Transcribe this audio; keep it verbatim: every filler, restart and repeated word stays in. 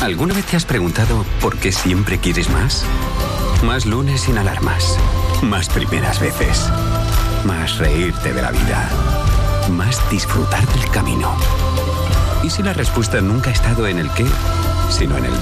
¿Alguna vez te has preguntado por qué siempre quieres más? Más lunes sin alarmas. Más primeras veces. Más reírte de la vida. Más disfrutar del camino. ¿Y si la respuesta nunca ha estado en el qué, sino en el